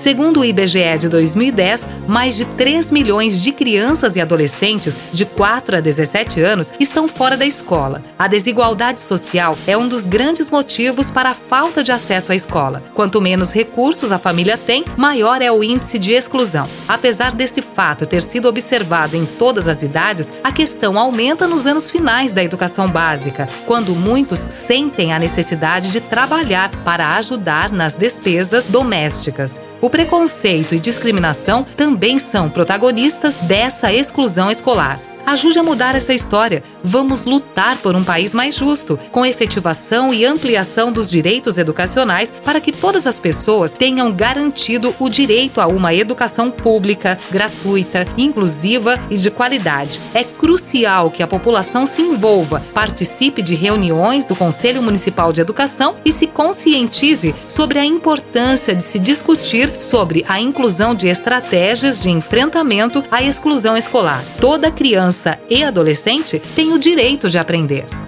Segundo o IBGE de 2010, mais de 3 milhões de crianças e adolescentes de 4 a 17 anos estão fora da escola. A desigualdade social é um dos grandes motivos para a falta de acesso à escola. Quanto menos recursos a família tem, maior é o índice de exclusão. Apesar desse fato ter sido observado em todas as idades, a questão aumenta nos anos finais da educação básica, quando muitos sentem a necessidade de trabalhar para ajudar nas despesas domésticas. O preconceito e discriminação também são protagonistas dessa exclusão escolar. Ajude a mudar essa história. Vamos lutar por um país mais justo, com efetivação e ampliação dos direitos educacionais para que todas as pessoas tenham garantido o direito a uma educação pública, gratuita, inclusiva e de qualidade. É crucial que a população se envolva, participe de reuniões do Conselho Municipal de Educação e se conscientize sobre a importância de se discutir sobre a inclusão de estratégias de enfrentamento à exclusão escolar. Toda criança e adolescente tem o direito de aprender.